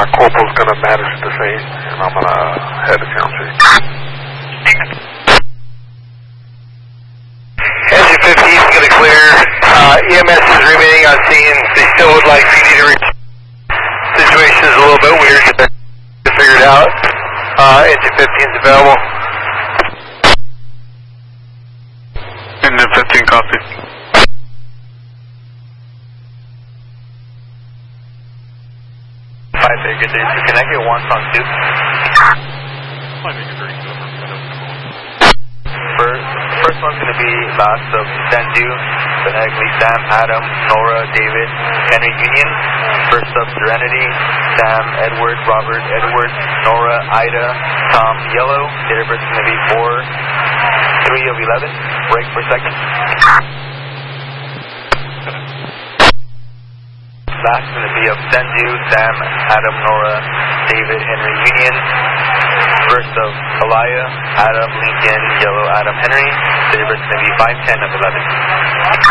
My corporal's gonna manage the scene, and I'm gonna head to Township. Engine 15 is gonna clear. EMS is remaining on scene. They still would like PD to reach. Situation is a little bit weird to figure it out. Engine 15 is available. Engine 15 copy. Good day. Can I get one on two? First one's going to be last of Senju, phonetically Sam, Adam, Nora, David, Henry Union. First of Serenity, Sam, Edward, Robert, Edward, Nora, Ida, Tom, Yellow. Date of birth is going to be 4/3 of 11. Break per second. Last is going to be of Senju, Sam, Adam, Nora, David, Henry Union. First of Alaya, Adam, Lincoln, Yellow, Adam, Henry. Date of birth is going to be 5/10 of 11.